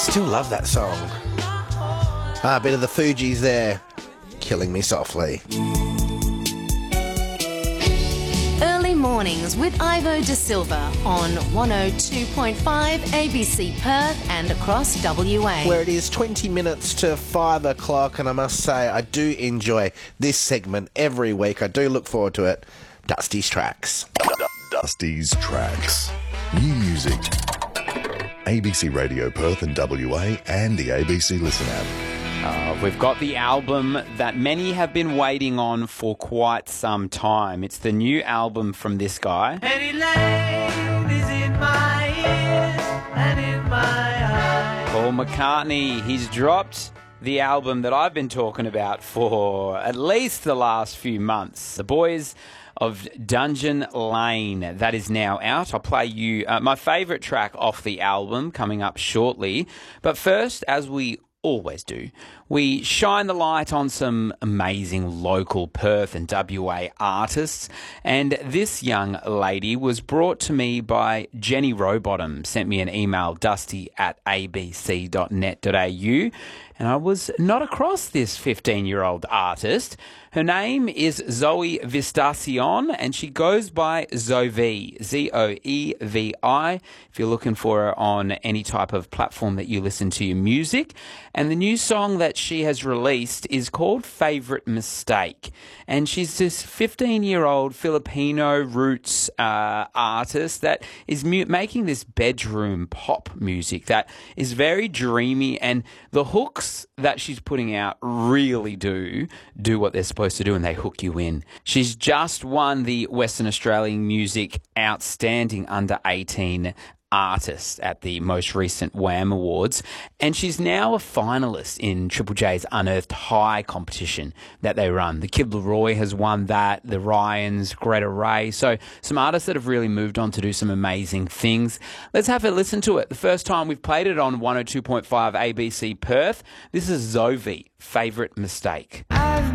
Still love that song. A bit of the Fugees there, Killing Me Softly. Early mornings with Ivo De Silva on 102.5 ABC Perth and across WA. Where it is 20 minutes to 5 o'clock, and I must say I do enjoy this segment every week. I do look forward to it. Dusty's Tracks. Dusty's Tracks. New music. ABC Radio Perth and WA and the ABC Listen app. We've got the album that many have been waiting on for quite some time. It's the new album from this guy. Any light is in my ears and in my eyes. Paul McCartney. He's dropped the album that I've been talking about for at least the last few months. The Boys of Dungeon Lane. That is now out. I'll play you my favourite track off the album coming up shortly. But first, as we always do, we shine the light on some amazing local Perth and WA artists. And this young lady was brought to me by Jenny Rowbottom, sent me an email, dusty@abc.net.au, and I was not across this 15-year-old artist. Her name is Zoe Vistacion, and she goes by Zoevi, Zoevi, if you're looking for her on any type of platform that you listen to your music. And the new song that she has released is called Favorite Mistake. And she's this 15-year-old Filipino roots artist that is making this bedroom pop music that is very dreamy, and the hooks that she's putting out really do what they're supposed to do, and they hook you in. She's just won the Western Australian Music Outstanding Under 18 Artist at the most recent WAM Awards, and she's now a finalist in Triple J's Unearthed High competition that they run. The Kid Leroy has won that, the Ryans, Greta Ray, so some artists that have really moved on to do some amazing things. Let's have a listen to it. The first time we've played it on 102.5 ABC Perth. This is Zoevi, Favorite Mistake.